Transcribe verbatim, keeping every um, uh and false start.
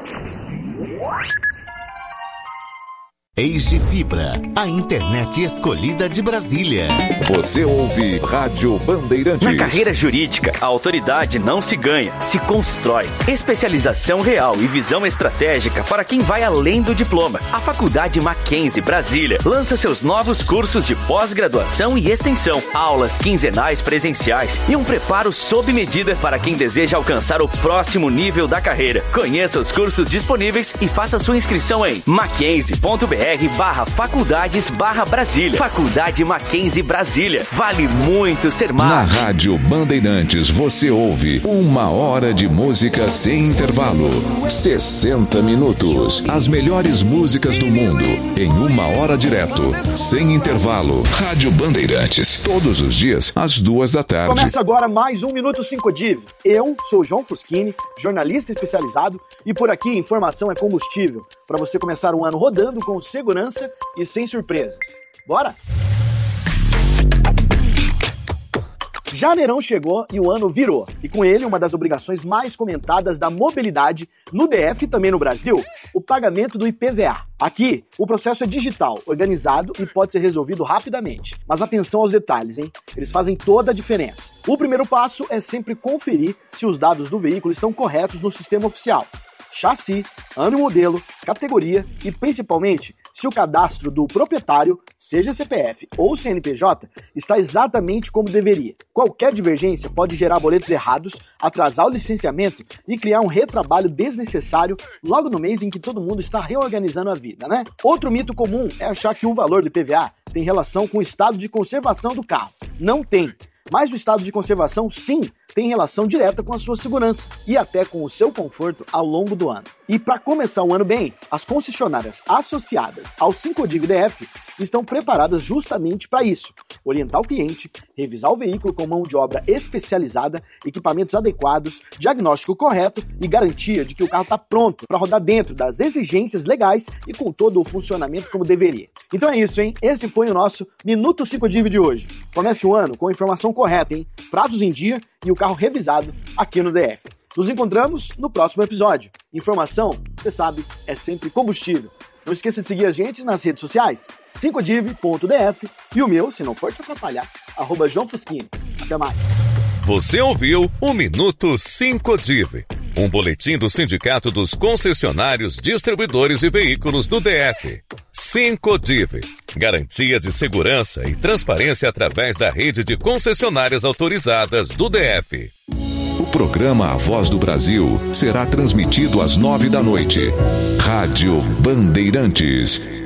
Age Fibra, a internet escolhida de Brasília. Você ouve Rádio Bandeirantes. Na carreira jurídica, a autoridade não se ganha, se constrói. Especialização real e visão estratégica para quem vai além do diploma. A Faculdade Mackenzie Brasília lança seus novos cursos de pós-graduação e extensão, aulas quinzenais presenciais e um preparo sob medida para quem deseja alcançar o próximo nível da carreira. Conheça os cursos disponíveis e faça sua inscrição em mackenzie ponto b r barra faculdades barra Brasília. Faculdade Mackenzie Brasília. Vale muito ser mais. Na Rádio Bandeirantes você ouve uma hora de música sem intervalo. sessenta minutos. As melhores músicas do mundo em uma hora direto, sem intervalo. Rádio Bandeirantes. Todos os dias, às duas da tarde. Começa agora mais um Minuto cinco Div. Eu sou o João Fuschini, jornalista especializado, e por aqui informação é combustível para você começar um ano rodando com segurança e sem surpresas. Bora? Janeirão chegou e o ano virou, e com ele uma das obrigações mais comentadas da mobilidade no D F e também no Brasil, o pagamento do I P V A. Aqui, o processo é digital, organizado e pode ser resolvido rapidamente. Mas atenção aos detalhes, hein? Eles fazem toda a diferença. O primeiro passo é sempre conferir se os dados do veículo estão corretos no sistema oficial. Chassi, ano e modelo, categoria e, principalmente, se o cadastro do proprietário, seja C P F ou C N P J, está exatamente como deveria. Qualquer divergência pode gerar boletos errados, atrasar o licenciamento e criar um retrabalho desnecessário logo no mês em que todo mundo está reorganizando a vida, né? Outro mito comum é achar que o valor do I P V A tem relação com o estado de conservação do carro. Não tem. Mas o estado de conservação, sim, tem relação direta com a sua segurança e até com o seu conforto ao longo do ano. E para começar o ano bem, as concessionárias associadas ao cinco Div D F estão preparadas justamente para isso. Orientar o cliente, revisar o veículo com mão de obra especializada, equipamentos adequados, diagnóstico correto e garantia de que o carro está pronto para rodar dentro das exigências legais e com todo o funcionamento como deveria. Então é isso, hein? Esse foi o nosso Minuto cinco Div de hoje. Comece o ano com a informação correta, hein? Prazos em dia e o carro revisado aqui no D F. Nos encontramos no próximo episódio. Informação, você sabe, é sempre combustível. Não esqueça de seguir a gente nas redes sociais, cinco div ponto d f e o meu, se não for te atrapalhar, arroba João Fuschini. Até mais. Você ouviu o Minuto cinco Div, um boletim do Sindicato dos Concessionários Distribuidores de Veículos do D F. cinco Div, garantia de segurança e transparência através da rede de concessionárias autorizadas do D F. O programa A Voz do Brasil será transmitido às nove da noite. Rádio Bandeirantes.